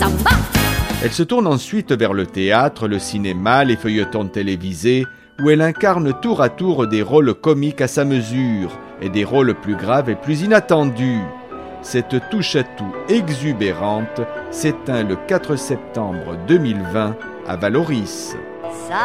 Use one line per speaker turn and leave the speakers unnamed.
samba.
Elle se tourne ensuite vers le théâtre, le cinéma, les feuilletons télévisés, où elle incarne tour à tour des rôles comiques à sa mesure et des rôles plus graves et plus inattendus. Cette touche-à-tout exubérante s'éteint le 4 septembre 2020 à Vallauris.